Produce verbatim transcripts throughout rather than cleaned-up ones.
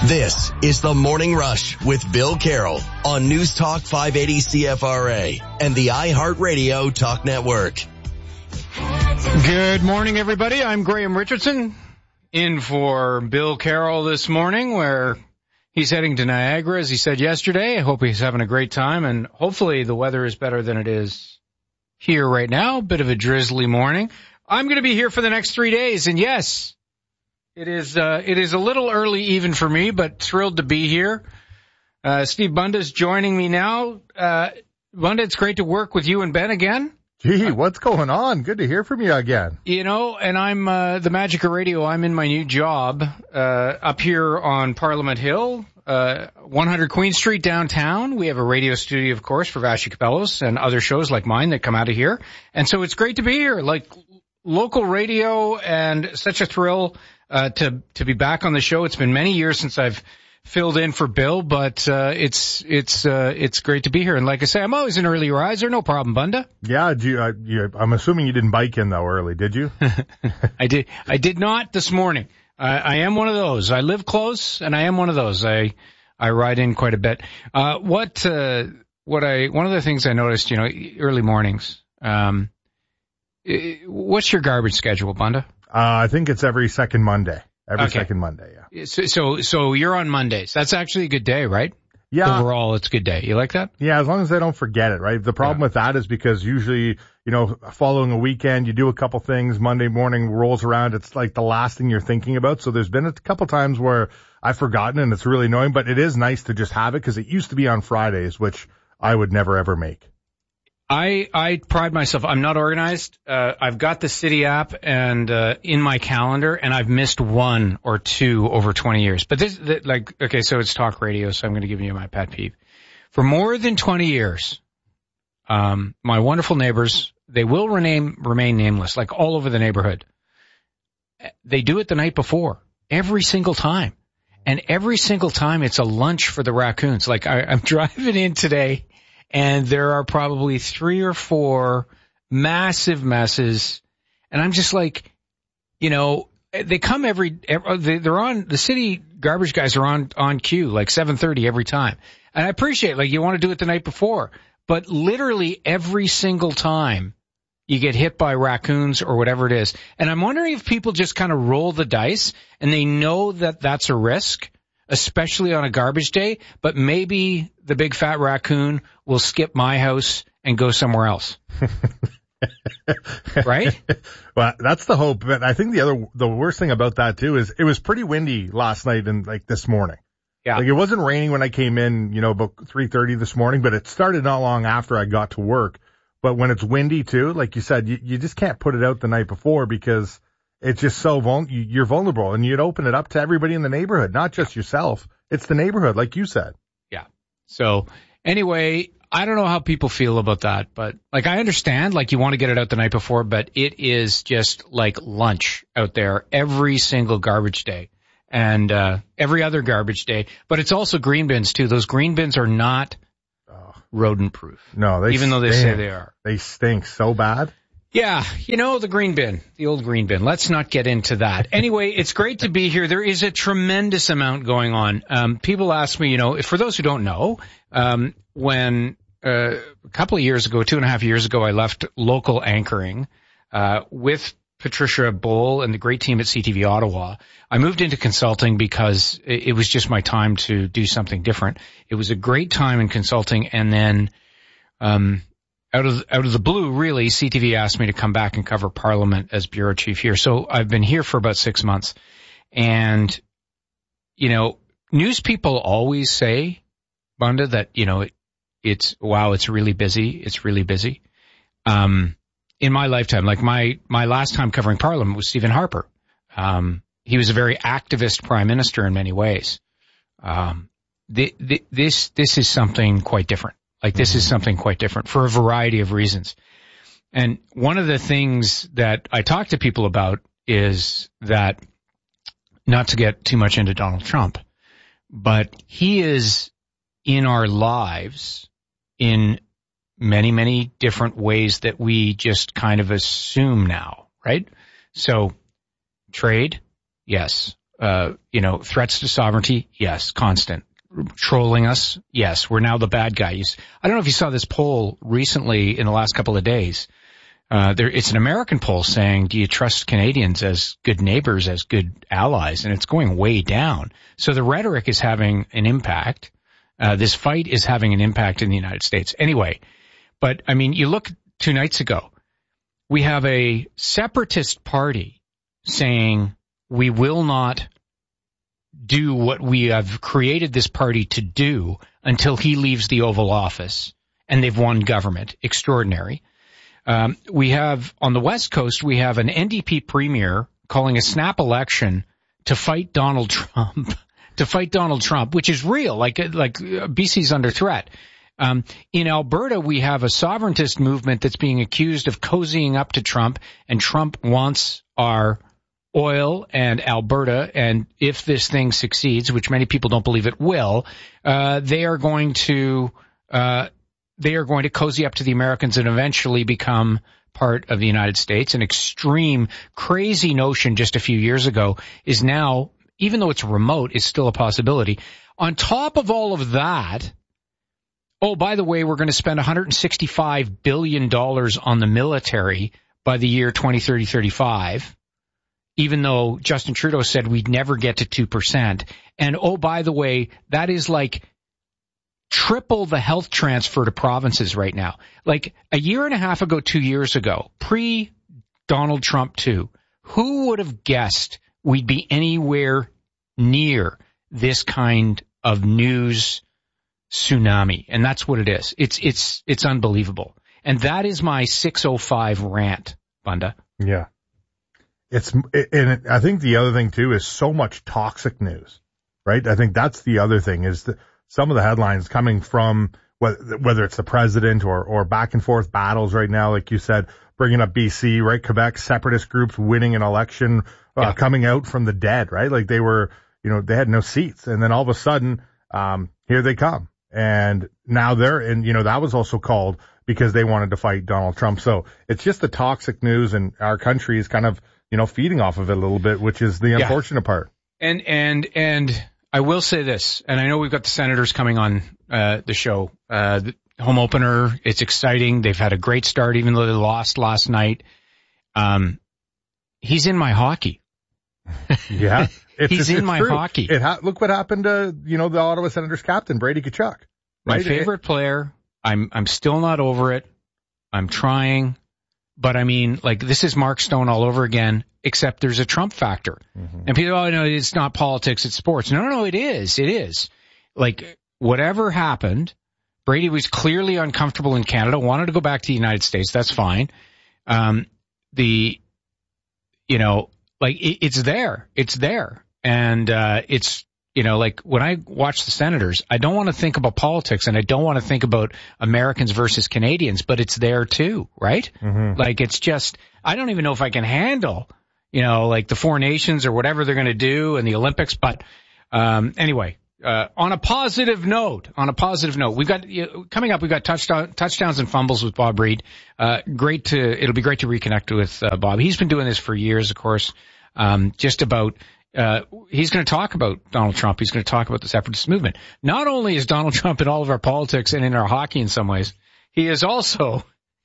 This is the Morning Rush with Bill Carroll on News Talk five eighty C F R A and the iHeartRadio Talk Network. Good morning, everybody. I'm Graham Richardson, in for Bill Carroll this morning, where he's heading to Niagara, as he said yesterday. I hope he's having a great time, and hopefully the weather is better than it is here right now. Bit of a drizzly morning. I'm going to be here for the next three days, and yes, it is uh, it is a little early even for me, but thrilled to be here. Uh, Steve Bunda's joining me now. Uh, Bunda, it's great to work with you and Ben again. Gee, what's going on? Good to hear from you again. You know, and I'm uh, the magic of radio. I'm in my new job uh, up here on Parliament Hill, uh, one hundred Queen Street downtown. We have a radio studio, of course, for Vassy Capellos and other shows like mine that come out of here. And so it's great to be here, like local radio, and such a thrill uh, to to be back on the show. It's been many years since I've filled in for Bill, but uh, it's it's uh, it's great to be here. And like I say, I'm always an early riser, no problem, Bunda. Yeah, do you, uh, you, I'm assuming you didn't bike in though early, did you? I did. I did not this morning. I, I am one of those. I live close, and I am one of those. I I ride in quite a bit. Uh, what uh, what I one of the things I noticed, you know, early mornings. Um, what's your garbage schedule, Bunda? Uh, I think it's every second Monday. Every okay. second Monday, yeah. So, so, so you're on Mondays. That's actually a good day, right? Yeah. Overall, it's a good day. You like that? Yeah, as long as they don't forget it, right? The problem yeah. with that is because usually, you know, following a weekend, you do a couple things, Monday morning rolls around, it's like the last thing you're thinking about. So there's been a couple times where I've forgotten and it's really annoying, but it is nice to just have it because it used to be on Fridays, which I would never ever make. I, I pride myself. I'm not organized. Uh, I've got the city app and, uh, in my calendar, and I've missed one or two over twenty years. But this, th- like, okay, so it's talk radio, so I'm going to give you my pet peeve. For more than twenty years, um, my wonderful neighbors, they will rename, remain nameless, like all over the neighborhood. They do it the night before, every single time. And every single time it's a lunch for the raccoons. Like I, I'm driving in today, and there are probably three or four massive messes. And I'm just like, you know, they come every, every they're on, the city garbage guys are on, on cue, like seven thirty every time. And I appreciate, like, you want to do it the night before. But literally every single time you get hit by raccoons or whatever it is. And I'm wondering if people just kind of roll the dice and they know that that's a risk, especially on a garbage day, but maybe the big fat raccoon will skip my house and go somewhere else. Right? Well, that's the hope. But I think the other, the worst thing about that too is it was pretty windy last night and like this morning. Yeah. Like it wasn't raining when I came in, you know, about three thirty this morning, but it started not long after I got to work. But when it's windy too, like you said, you, you just can't put it out the night before because it's just so vul- you're vulnerable, and you'd open it up to everybody in the neighborhood, not just yourself. It's the neighborhood, like you said. Yeah. So anyway, I don't know how people feel about that, but like I understand, like you want to get it out the night before, but it is just like lunch out there every single garbage day and uh every other garbage day. But it's also green bins too. Those green bins are not oh. rodent proof. No, they even stink. though they say they are. They stink so bad. Yeah, you know, the green bin, the old green bin. Let's not get into that. Anyway, it's great to be here. There is a tremendous amount going on. Um, people ask me, you know, for those who don't know, um, when uh, a couple of years ago, two and a half years ago, I left local anchoring uh, with Patricia Bowl and the great team at C T V Ottawa. I moved into consulting because it, it was just my time to do something different. It was a great time in consulting, and then um Out of, out of the blue, really, C T V asked me to come back and cover Parliament as bureau chief here. So I've been here for about six months. And, you know, news people always say, Bunda, that, you know, it, it's, wow, it's really busy. It's really busy. Um, in my lifetime, like my, my last time covering Parliament was Stephen Harper. Um, he was a very activist prime minister in many ways. Um, the, the, this, this is something quite different. Like this is something quite different for a variety of reasons. And one of the things that I talk to people about is that, not to get too much into Donald Trump, but he is in our lives in many, many different ways that we just kind of assume now, right? So trade, yes. uh, you know, threats to sovereignty, yes, constant. Trolling us, yes, we're now the bad guys. I don't know if you saw this poll recently in the last couple of days. Uh, there, it's an American poll saying, do you trust Canadians as good neighbors, as good allies? And it's going way down. So the rhetoric is having an impact. Uh, this fight is having an impact in the United States. Anyway, but I mean, you look two nights ago, we have a separatist party saying we will not do what we have created this party to do until he leaves the Oval Office, and they've won government. Extraordinary. Um, we have, on the West Coast, we have an N D P premier calling a snap election to fight Donald Trump, to fight Donald Trump, which is real, like, like B C's under threat. Um, in Alberta, we have a sovereigntist movement that's being accused of cozying up to Trump, and Trump wants our oil and Alberta, and if this thing succeeds, which many people don't believe it will, uh, they are going to, uh, they are going to cozy up to the Americans and eventually become part of the United States. An extreme, crazy notion just a few years ago is now, even though it's remote, is still a possibility. On top of all of that, oh, by the way, we're going to spend one hundred sixty-five billion dollars on the military by the year twenty thirty thirty-five. Even though Justin Trudeau said we'd never get to two percent. And, oh, by the way, that is like triple the health transfer to provinces right now. Like a year and a half ago, two years ago, pre-Donald Trump two, who would have guessed we'd be anywhere near this kind of news tsunami? And that's what it is. It's, it's, it's unbelievable. And that is my six oh five rant, Bunda. Yeah. It's, and I think the other thing too is so much toxic news, right? I think that's the other thing is that some of the headlines coming from whether, whether it's the president or, or back and forth battles right now, like you said, bringing up B C, right? Quebec separatist groups winning an election, uh, yeah. coming out from the dead, right? Like they were, you know, they had no seats. And then all of a sudden, um, here they come. And now they're in, you know, that was also called because they wanted to fight Donald Trump. So it's just the toxic news, and our country is kind of, you know, feeding off of it a little bit, which is the unfortunate yeah. part. And, and, and I will say this, and I know we've got the Senators coming on, uh, the show, uh, the home opener. It's exciting. They've had a great start, even though they lost last night. Um, he's in my hockey. Yeah. It's, he's it's, in it's my true. hockey. It ha- look what happened to, you know, the Ottawa Senators captain, Brady Tkachuk. Right? My favorite it, player. I'm, I'm still not over it. I'm trying. But I mean, like, this is Mark Stone all over again, except there's a Trump factor. Mm-hmm. And people, oh, no, it's not politics, it's sports. No, no, no, it is. It is. Like, whatever happened, Brady was clearly uncomfortable in Canada, wanted to go back to the United States. That's fine. Um, the, you know, like, it, it's there. It's there. And, uh, it's, you know, like when I watch the Senators, I don't want to think about politics and I don't want to think about Americans versus Canadians, but it's there too, right? Mm-hmm. Like it's just, I don't even know if I can handle, you know, like the Four Nations or whatever they're going to do in the Olympics. But, um, anyway, uh, on a positive note, on a positive note, we've got, you know, coming up, we've got touchdown, touchdowns and fumbles with Bob Reed. Uh, great to, it'll be great to reconnect with, uh, Bob. He's been doing this for years, of course, um, just about, Uh, he's going to talk about Donald Trump. He's going to talk about the separatist movement. Not only is Donald Trump in all of our politics and in our hockey in some ways, he is also,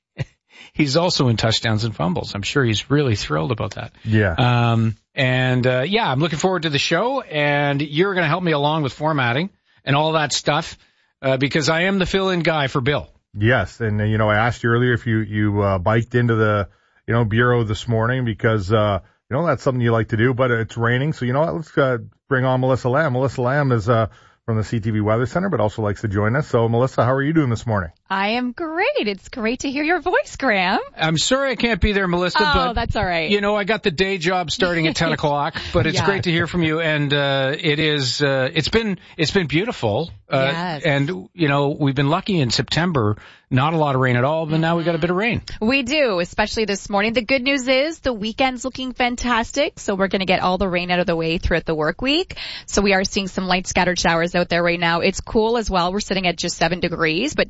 he's also in touchdowns and fumbles. I'm sure he's really thrilled about that. Yeah. Um, and, uh, yeah, I'm looking forward to the show, and you're going to help me along with formatting and all that stuff, uh, because I am the fill-in guy for Bill. Yes. And, uh, you know, I asked you earlier if you, you, uh, biked into the, you know, bureau this morning because, uh, you know, that's something you like to do, but it's raining. So, you know what? Let's uh, bring on Melissa Lamb. Melissa Lamb is uh, from the C T V Weather Center, but also likes to join us. So, Melissa, how are you doing this morning? I am great. It's great to hear your voice, Graham. I'm sorry I can't be there, Melissa. Oh, but, that's all right. You know, I got the day job starting at ten o'clock, but it's yes. great to hear from you. And uh, it is, uh, it's been, it's been beautiful. Uh, yes. And, you know, we've been lucky in September. Not a lot of rain at all, but mm-hmm. now we got a bit of rain. We do, especially this morning. The good news is the weekend's looking fantastic, so we're going to get all the rain out of the way throughout the work week. So we are seeing some light scattered showers out there right now. It's cool as well. We're sitting at just seven degrees, but temperatures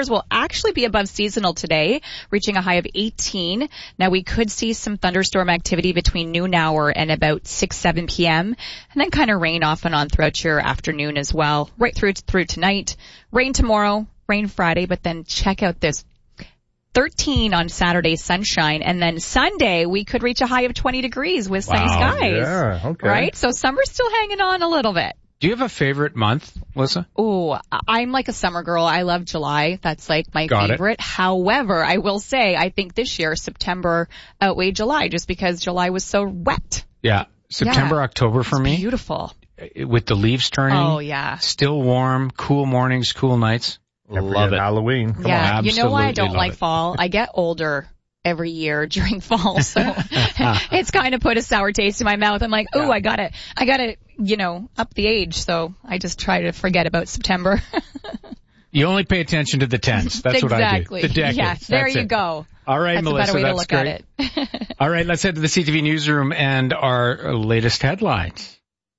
will actually be above seasonal today, reaching a high of eighteen. Now, we could see some thunderstorm activity between noon hour and about six, seven p.m., and then kind of rain off and on throughout your afternoon as well, right through through tonight. Rain tomorrow, rain Friday, but then check out this. thirteen on Saturday, sunshine, and then Sunday we could reach a high of twenty degrees with sunny Wow. skies. Yeah, okay. Right? So summer's still hanging on a little bit. Do you have a favorite month, Melissa? Ooh, I'm like a summer girl. I love July. That's like my Got it. favorite. However, I will say I think this year September outweighed July just because July was so wet. Yeah. September, Yeah. October for It's me, beautiful. with the leaves turning. Oh, yeah. Still warm, cool mornings, cool nights. Can't Love forget it. Halloween. Come yeah. on. You know why I Absolutely don't love like it. fall? I get older every year during fall, so it's kind of put a sour taste in my mouth. I'm like, ooh, Yeah. I gotta, I gotta, you know, up the age, so I just try to forget about September. You only pay attention to the tens. That's exactly. what I do. The decades. Yeah, there That's you it. go. All right, That's Melissa, a better way to that's look great. at it. All right, let's head to the C T V newsroom and our latest headlines.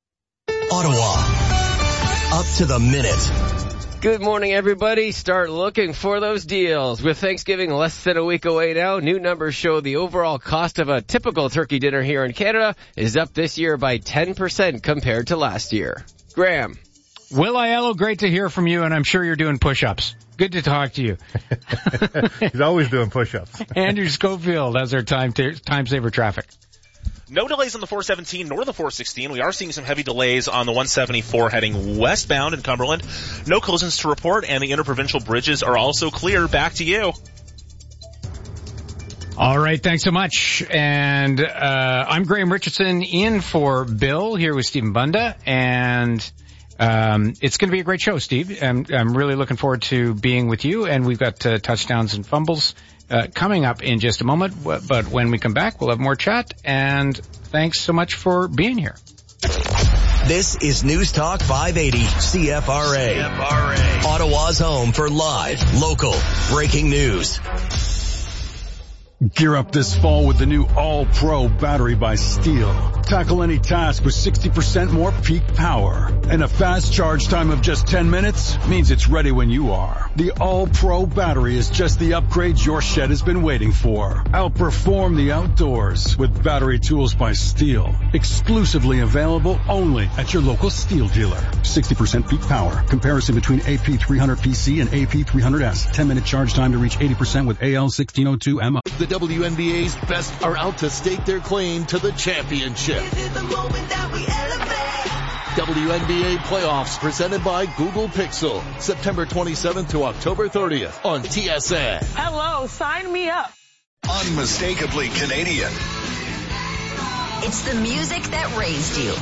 Ottawa. Up to the minute. Good morning, everybody. Start looking for those deals. With Thanksgiving less than a week away now, new numbers show the overall cost of a typical turkey dinner here in Canada is up this year by ten percent compared to last year. Graham. Will Aiello, great to hear from you, and I'm sure you're doing push-ups. Good to talk to you. He's always doing push-ups. Andrew Schofield has our time, t- time saver traffic. No delays on the four seventeen nor the four sixteen. We are seeing some heavy delays on the one seventy-four heading westbound in Cumberland. No collisions to report, and the interprovincial bridges are also clear. Back to you. All right, thanks so much. And uh I'm Graham Richardson in for Bill here with Stephen Bunda, and um it's going to be a great show, Steve. I'm, I'm really looking forward to being with you, and we've got uh, touchdowns and fumbles uh, coming up in just a moment. But when we come back, we'll have more chat, and thanks so much for being here. This is News Talk five eighty C F R A. C F R A. Ottawa's home for live, local, breaking news. Gear up this fall with the new All-Pro battery by Steel. Tackle any task with sixty percent more peak power. And a fast charge time of just ten minutes means it's ready when you are. The All-Pro battery is just the upgrade your shed has been waiting for. Outperform the outdoors with battery tools by Steel. Exclusively available only at your local Steel dealer. sixty percent peak power. Comparison between A P three hundred P C and A P three hundred S. ten minute charge time to reach eighty percent with A L sixteen oh two M O. The W N B A's best are out to stake their claim to the championship. This is the moment that we elevate. W N B A playoffs presented by Google Pixel. September twenty-seventh to October thirtieth on T S N. Hello, sign me up. Unmistakably Canadian. It's the music that raised you.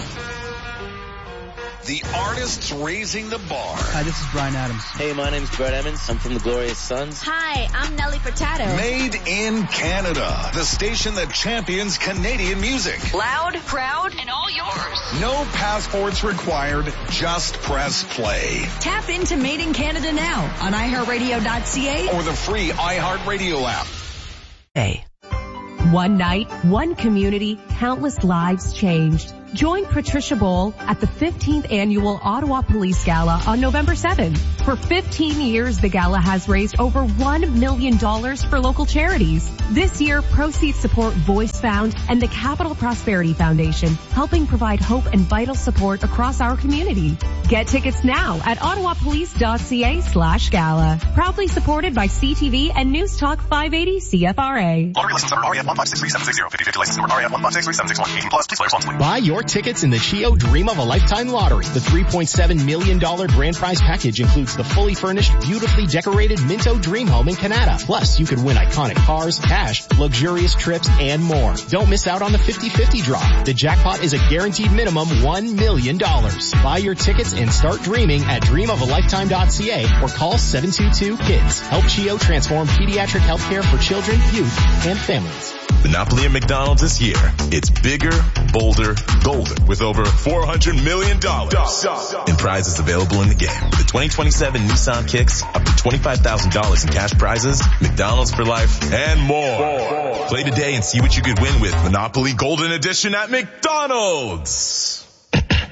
The artists raising the bar. Hi, this is Brian Adams. Hey, my name's Brett Emmons. I'm from the Glorious Sons. Hi, I'm Nelly Furtado. Made in Canada. The station that champions Canadian music. Loud, proud, and all yours. No passports required. Just press play. Tap into Made in Canada now on i heart radio dot c a or the free iHeartRadio app. Hey. One night, one community, countless lives changed. Join Patricia Bowl at the fifteenth Annual Ottawa Police Gala on November seventh. For fifteen years, the gala has raised over one million dollars for local charities. This year, proceeds support Voice Found and the Capital Prosperity Foundation, helping provide hope and vital support across our community. Get tickets now at ottawa police dot c a slash gala. Proudly supported by C T V and News Talk five eighty C F R A. Lottery license number R E F one five six three seven six zero. fifty fifty license number R E F one five six three seven six one. eighteen plus. Please play responsibly. Buy your tickets in the Chio Dream of a Lifetime Lottery. The three point seven million dollars grand prize package includes the fully furnished, beautifully decorated Minto Dream Home in Canada. Plus, you could win iconic cars, cash, luxurious trips, and more. Don't miss out on the fifty fifty draw. The jackpot is a guaranteed minimum one million dollars. Buy your tickets and start dreaming at dream of a lifetime dot c a or call seven two two KIDS. Help Chio transform pediatric healthcare for children, youth, and families. Monopoly at McDonald's this year. It's bigger, bolder, golden with over four hundred million dollars in prizes available in the game. The twenty twenty-seven Nissan Kicks, up to twenty-five thousand dollars in cash prizes, McDonald's for life, and more. Play today and see what you could win with Monopoly Golden Edition at McDonald's.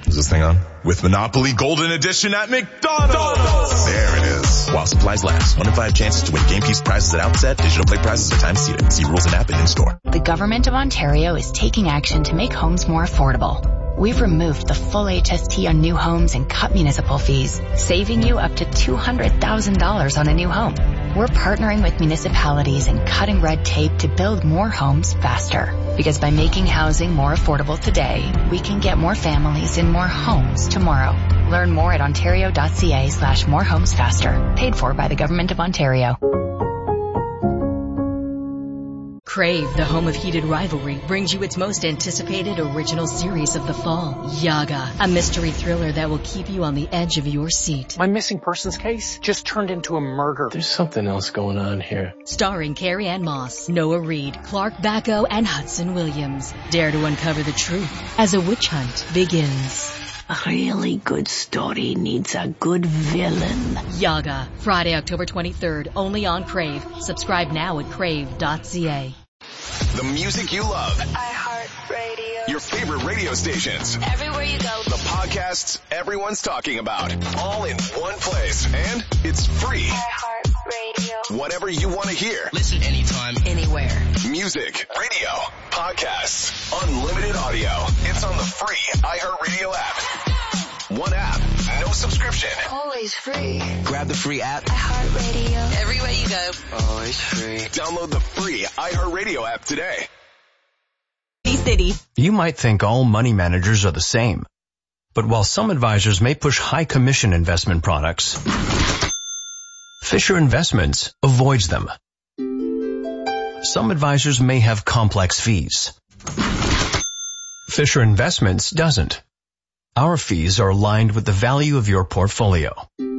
Is this thing on? With Monopoly Golden Edition at McDonald's. There it is. While supplies last. One in five chances to win game piece prizes at Outset. Digital play prizes are time seated. See rules and app and in-store. The Government of Ontario is taking action to make homes more affordable. We've removed the full H S T on new homes and cut municipal fees, saving you up to two hundred thousand dollars on a new home. We're partnering with municipalities and cutting red tape to build more homes faster. Because by making housing more affordable today, we can get more families in more homes tomorrow. Learn more at ontario.ca slash more homes faster. Paid for by the Government of Ontario. Crave, the home of heated rivalry, brings you its most anticipated original series of the fall, Yaga, a mystery thriller that will keep you on the edge of your seat. My missing persons case just turned into a murder. There's something else going on here. Starring Carrie Ann Moss, Noah Reid, Clark Bacco, and Hudson Williams. Dare to uncover the truth as a witch hunt begins. A really good story needs a good villain. Yaga, Friday, October twenty-third, only on Crave. Subscribe now at crave dot c a. The music you love. iHeartRadio. Your favorite radio stations. Everywhere you go. The podcasts everyone's talking about. All in one place. And it's free. iHeartRadio. Whatever you want to hear. Listen anytime, anywhere. Music, radio, podcasts, unlimited audio. It's on the free iHeartRadio app. One app, no subscription. Always free. Grab the free app. iHeartRadio. Everywhere you go. Always free. Download the free iHeartRadio app today. City. You might think all money managers are the same. But while some advisors may push high commission investment products, Fisher Investments avoids them. Some advisors may have complex fees. Fisher Investments doesn't. Our fees are aligned with the value of your portfolio.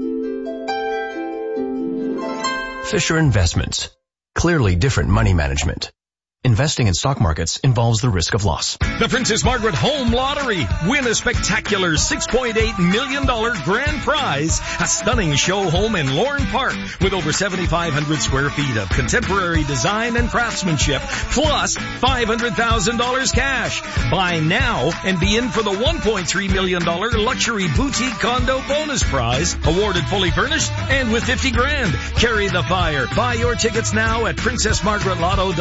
Fisher Investments. Clearly different money management. Investing in stock markets involves the risk of loss. The Princess Margaret Home Lottery. Win a spectacular six point eight million dollars grand prize. A stunning show home in Lorne Park with over seventy-five hundred square feet of contemporary design and craftsmanship, plus five hundred thousand dollars cash. Buy now and be in for the one point three million dollars luxury boutique condo bonus prize, awarded fully furnished and with fifty grand. Carry the fire. Buy your tickets now at princess margaret lotto dot com.